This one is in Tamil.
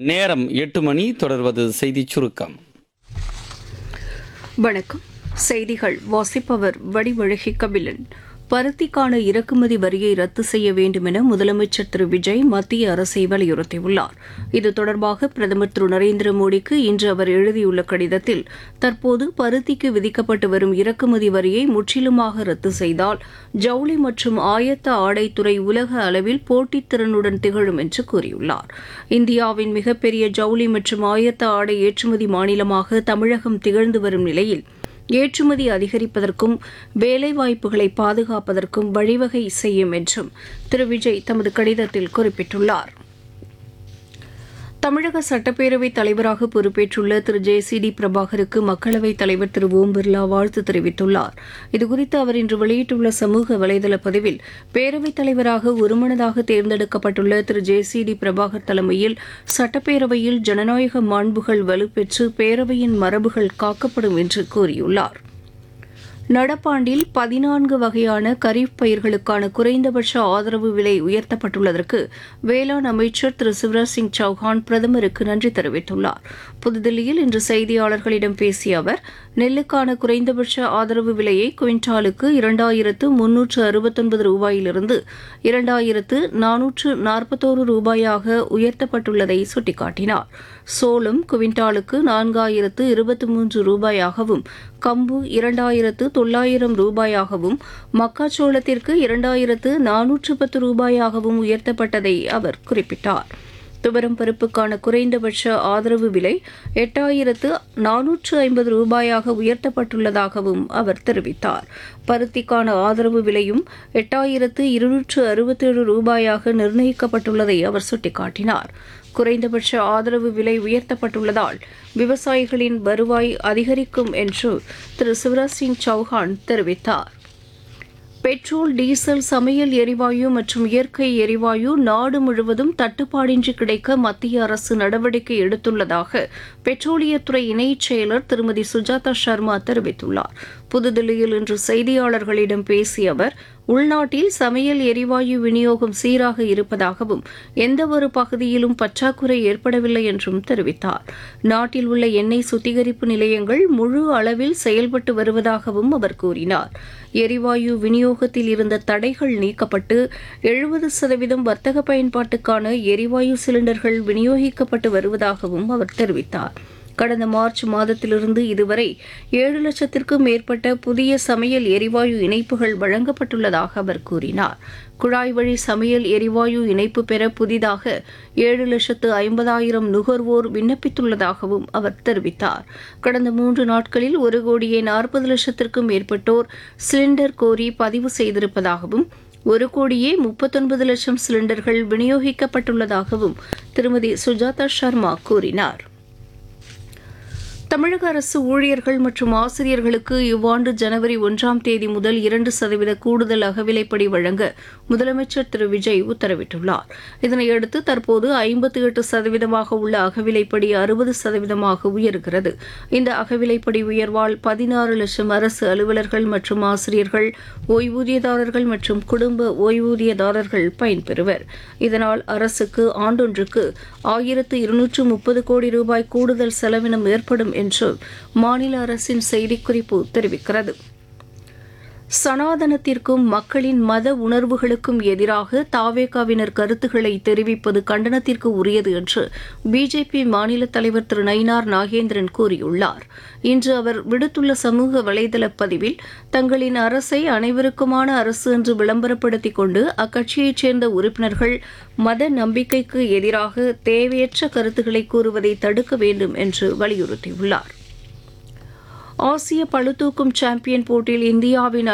நேரம் 8 மணி. தொடர்வது செய்திச் சுருக்கம். வணக்கம். செய்திகள் வாசிப்பவர் வடிவழகி கபிலன். பருத்திக்கான இறக்குமதி வரியை ரத்து செய்ய வேண்டும் என முதலமைச்சர் திரு விஜய் மத்திய அரசை வலியுறுத்தியுள்ளார். இது தொடர்பாக பிரதமர் திரு நரேந்திர மோடிக்கு இன்று அவர் எழுதியுள்ள கடிதத்தில், தற்போது பருத்திக்கு விதிக்கப்பட்டு வரும் இறக்குமதி வரியை முற்றிலுமாக ரத்து செய்தால் ஜவுளி மற்றும் ஆயத்த ஆடைத்துறை உலக அளவில் போட்டித்திறனுடன் திகழும் என்று கூறியுள்ளார். இந்தியாவின் மிகப்பெரிய ஜவுளி மற்றும் ஆயத்த ஆடை ஏற்றுமதி மாநிலமாக தமிழகம் திகழ்ந்து வரும் நிலையில் ஏற்றுமதி அதிகரிப்பதற்கும் வேலைவாய்ப்புகளை பாதுகாப்பதற்கும் வழிவகை செய்யும் என்றும் திரு விஜய் தமது கடிதத்தில் குறிப்பிட்டுள்ளார். தமிழக சட்டப்பேரவைத் தலைவராக பொறுப்பேற்றுள்ள திரு ஜே.சி.டி. பிரபாகருக்கு மக்களவைத் தலைவர் திரு ஓம் பிர்லா வாழ்த்து தெரிவித்துள்ளார். இதுகுறித்து அவர் இன்று வெளியிட்டுள்ள சமூக வலைதள பதிவில், பேரவைத் தலைவராக ஒருமனதாக தேர்ந்தெடுக்கப்பட்டுள்ள திரு ஜே.சி.டி. பிரபாகர் தலைமையில் சட்டப்பேரவையில் ஜனநாயக மாண்புகள் வலுப்பெற்று பேரவையின் மரபுகள் காக்கப்படும் என்று கூறியுள்ளார். நடப்பாண்டில் 14 வகையான கரீப் பயிர்களுக்கான குறைந்தபட்ச ஆதரவு விலை உயர்த்தப்பட்டுள்ளதற்கு வேளாண் அமைச்சர் திரு சிவராஜ் சிங் சௌஹான் பிரதமருக்கு நன்றி தெரிவித்துள்ளார். புதுதில்லியில் இன்று செய்தியாளர்களிடம் பேசிய அவர், நெல்லுக்கான குறைந்தபட்ச ஆதரவு விலையை குவிண்டாலுக்கு 2369 ரூபாயிலிருந்து 2441 ரூபாயாக உயர்த்தப்பட்டுள்ளதை சுட்டிக்காட்டினார். சோளம் குவிண்டாலுக்கு 4023 ரூபாயாகவும், கம்பு 2900 ரூபாயாகவும், மக்காச்சோளத்திற்கு 2410 ரூபாயாகவும் உயர்த்தப்பட்டதை அவர் குறிப்பிட்டார். துவரம் பருப்புக்கான குறைந்தபட்ச ஆதரவு விலை 8450 ரூபாயாக உயர்த்தப்பட்டுள்ளதாகவும் அவர் தெரிவித்தார். பருத்திக்கான ஆதரவு விலையும் 8267 ரூபாயாக நிர்ணயிக்கப்பட்டுள்ளதை அவர் சுட்டிக்காட்டினார். குறைந்தபட்ச ஆதரவு விலை உயர்த்தப்பட்டுள்ளதால் விவசாயிகளின் வருவாய் அதிகரிக்கும் என்று திரு சிவராஜ் சிங் சௌஹான் தெரிவித்தார். பெட்ரோல், டீசல், சமையல் எரிவாயு மற்றும் இயற்கை எரிவாயு நாடு முழுவதும் தட்டுப்பாடின்றி கிடைக்க மத்திய அரசு நடவடிக்கை எடுத்துள்ளதாக பெட்ரோலியத்துறை இணைச் செயலர் திருமதி சுஜாதா சர்மா தெரிவித்துள்ளார். புதுதில்லியில் இன்று செய்தியாளர்களிடம் பேசிய அவர், உள்நாட்டில் சமையல் எரிவாயு விநியோகம் சீராக இருப்பதாகவும் எந்தவொரு பகுதியிலும் பற்றாக்குறை ஏற்படவில்லை என்றும் தெரிவித்தார். நாட்டில் உள்ள எண்ணெய் சுத்திகரிப்பு நிலையங்கள் முழு அளவில் செயல்பட்டு வருவதாகவும் அவர் கூறினார். எரிவாயு விநியோகத்தில் இருந்த தடைகள் நீக்கப்பட்டு 70% வர்த்தக பயன்பாட்டுக்கான எரிவாயு சிலிண்டர்கள் விநியோகிக்கப்பட்டு வருவதாகவும் அவர் தெரிவித்தார். கடந்த மார்ச் மாதத்திலிருந்து இதுவரை 7 லட்சத்திற்கும் மேற்பட்ட புதிய சமையல் எரிவாயு இணைப்புகள் வழங்கப்பட்டுள்ளதாக அவர் கூறினார். குழாய் வழி சமையல் எரிவாயு இணைப்பு பெற புதிதாக 7,50,000 நுகர்வோர் விண்ணப்பித்துள்ளதாகவும் அவர் தெரிவித்தார். கடந்த 3 நாட்களில் 1,40,00,000த்திற்கும் மேற்பட்டோர் சிலிண்டர் கோரி பதிவு செய்திருப்பதாகவும் 1,39,00,000 சிலிண்டர்கள் விநியோகிக்கப்பட்டுள்ளதாகவும் திருமதி சுஜாதா சர்மா கூறினார். தமிழக அரசு ஊழியர்கள் மற்றும் ஆசிரியர்களுக்கு இவ்வாண்டு ஜனவரி 1ஆம் தேதி முதல் 2% கூடுதல் அகவிலைப்படி வழங்க முதலமைச்சர் திரு விஜய் உத்தரவிட்டுள்ளார். இதனையடுத்து தற்போது 58% உள்ள அகவிலைப்படி 60% உயர்கிறது. இந்த அகவிலைப்படி உயர்வால் 16 லட்சம் அரசு அலுவலர்கள் மற்றும் ஆசிரியர்கள், ஓய்வூதியதாரர்கள் மற்றும் குடும்ப ஓய்வூதியதாரர்கள் பயன்பெறுவர். இதனால் அரசுக்கு ஆண்டொன்றுக்கு 1230 கோடி ரூபாய் கூடுதல் செலவினம் ஏற்படும் என்று மாநில அரசின் செய்திக்குறிப்பு தெரிவிக்கிறது. சனாதனத்திற்கும் மக்களின் மத உணர்வுகளுக்கும் எதிராக தாவேகாவினர் கருத்துக்களை தெரிவிப்பது கண்டனத்திற்கு உரியது என்று பிஜேபி மாநில தலைவர் திரு நயினார் நாகேந்திரன் கூறியுள்ளார். இன்று அவர் விடுத்துள்ள சமூக வலைதள பதிவில், தங்களின் அரசை அனைவருக்குமான அரசு என்று விளம்பரப்படுத்திக் கொண்டு அக்கட்சியைச் சேர்ந்த உறுப்பினர்கள் மத நம்பிக்கைக்கு எதிராக தேவையற்ற கருத்துக்களை கூறுவதை தடுக்க வேண்டும் என்று வலியுறுத்தியுள்ளார். ஆசிய பளுதூக்கும் சாம்பியன் போட்டியில் இந்தியாவின்